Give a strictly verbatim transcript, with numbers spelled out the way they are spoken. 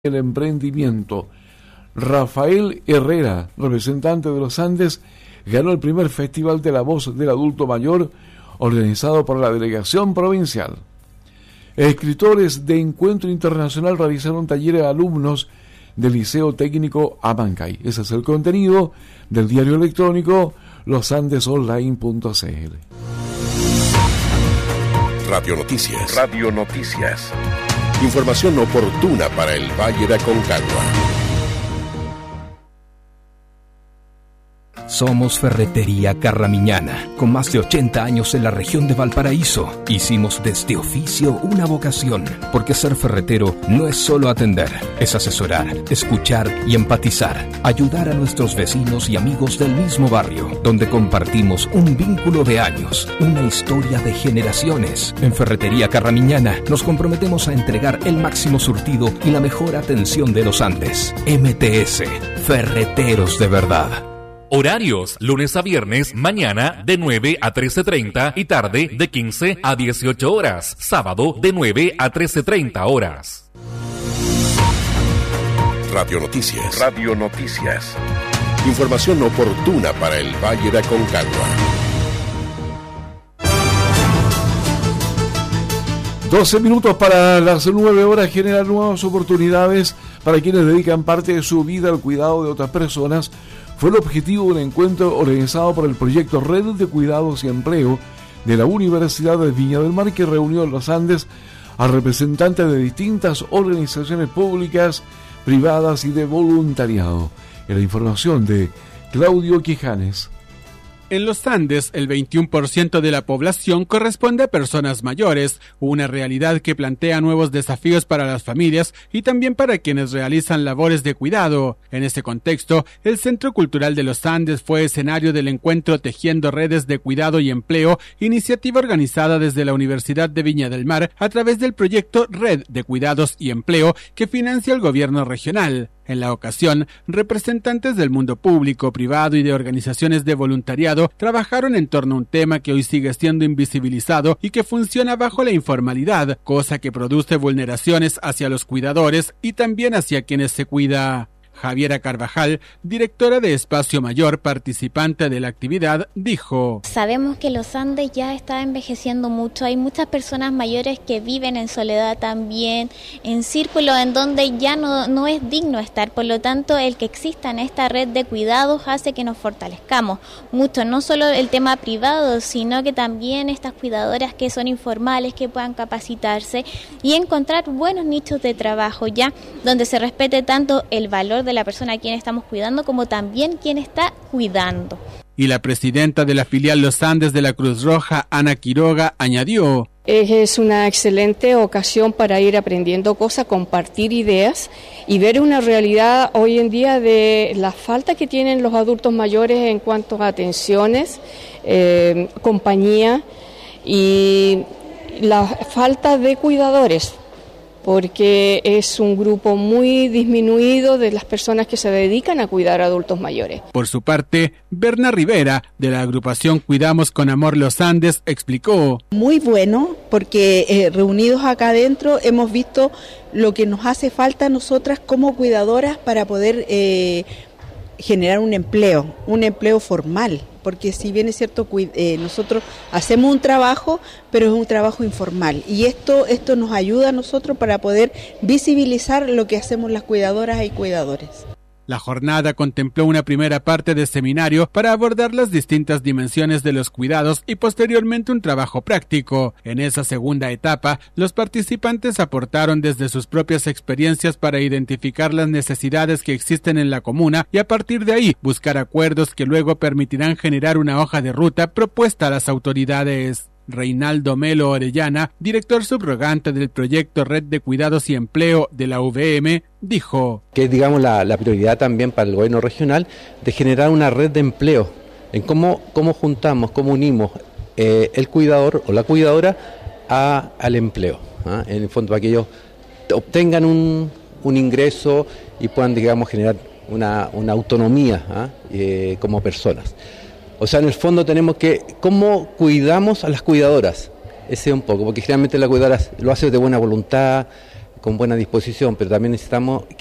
el emprendimiento. Rafael Herrera, representante de los Andes, ganó el primer Festival de la Voz del Adulto Mayor organizado por la Delegación Provincial. Escritores de Encuentro Internacional realizaron talleres a alumnos del Liceo Técnico Amancay. Ese es el contenido del diario electrónico los andes online punto c l. Radio Noticias. Radio Noticias. Información oportuna para el Valle de Aconcagua. Somos Ferretería Carramiñana, con más de ochenta años en la región de Valparaíso. Hicimos de este oficio una vocación, porque ser ferretero no es solo atender, es asesorar, escuchar y empatizar, ayudar a nuestros vecinos y amigos del mismo barrio, donde compartimos un vínculo de años, una historia de generaciones. En Ferretería Carramiñana nos comprometemos a entregar el máximo surtido y la mejor atención de los Andes. M T S, Ferreteros de Verdad. Horarios, lunes a viernes, mañana de nueve a trece treinta y tarde de quince a dieciocho horas. Sábado de nueve a trece treinta horas. Radio Noticias. Radio Noticias. Información oportuna para el Valle de Aconcagua. doce minutos para las nueve horas generan nuevas oportunidades para quienes dedican parte de su vida al cuidado de otras personas. Fue el objetivo del encuentro organizado por el proyecto Red de Cuidados y Empleo de la Universidad de Viña del Mar, que reunió en los Andes a representantes de distintas organizaciones públicas, privadas y de voluntariado. En la información de Claudio Quijanes. En los Andes, el veintiuno por ciento de la población corresponde a personas mayores, una realidad que plantea nuevos desafíos para las familias y también para quienes realizan labores de cuidado. En ese contexto, el Centro Cultural de los Andes fue escenario del encuentro Tejiendo Redes de Cuidado y Empleo, iniciativa organizada desde la Universidad de Viña del Mar a través del proyecto Red de Cuidados y Empleo que financia el gobierno regional. En la ocasión, representantes del mundo público, privado y de organizaciones de voluntariado trabajaron en torno a un tema que hoy sigue siendo invisibilizado y que funciona bajo la informalidad, cosa que produce vulneraciones hacia los cuidadores y también hacia quienes se cuida. Javiera Carvajal, directora de Espacio Mayor, participante de la actividad, dijo: Sabemos que los Andes ya está envejeciendo mucho, hay muchas personas mayores que viven en soledad también, en círculos en donde ya no, no es digno estar, por lo tanto el que exista en esta red de cuidados hace que nos fortalezcamos mucho, no solo el tema privado, sino que también estas cuidadoras que son informales, que puedan capacitarse y encontrar buenos nichos de trabajo ya, donde se respete tanto el valor de la persona a quien estamos cuidando como también quien está cuidando. Y la presidenta de la filial Los Andes de la Cruz Roja, Ana Quiroga, añadió: Es una excelente ocasión para ir aprendiendo cosas, compartir ideas y ver una realidad hoy en día de la falta que tienen los adultos mayores en cuanto a atenciones, eh, compañía y la falta de cuidadores, porque es un grupo muy disminuido de las personas que se dedican a cuidar a adultos mayores. Por su parte, Berna Rivera, de la agrupación Cuidamos con Amor Los Andes, explicó: Muy bueno, porque eh, reunidos acá adentro hemos visto lo que nos hace falta a nosotras como cuidadoras para poder eh, generar un empleo, un empleo formal. Porque si bien es cierto, eh, nosotros hacemos un trabajo, pero es un trabajo informal. Y esto, esto nos ayuda a nosotros para poder visibilizar lo que hacemos las cuidadoras y cuidadores. La jornada contempló una primera parte de seminario para abordar las distintas dimensiones de los cuidados y posteriormente un trabajo práctico. En esa segunda etapa, los participantes aportaron desde sus propias experiencias para identificar las necesidades que existen en la comuna y a partir de ahí buscar acuerdos que luego permitirán generar una hoja de ruta propuesta a las autoridades. Reinaldo Melo Orellana, director subrogante del proyecto Red de Cuidados y Empleo de la U V M, dijo que es, digamos, la, la prioridad también para el gobierno regional de generar una red de empleo, en cómo, cómo juntamos, cómo unimos eh, el cuidador o la cuidadora a, al empleo, ¿eh? En el fondo para que ellos obtengan un, un ingreso y puedan, digamos, generar una, una autonomía ¿eh? Eh, como personas. O sea, en el fondo tenemos que, ¿cómo cuidamos a las cuidadoras? Ese un poco, porque generalmente la cuidadora lo hace de buena voluntad, con buena disposición, pero también necesitamos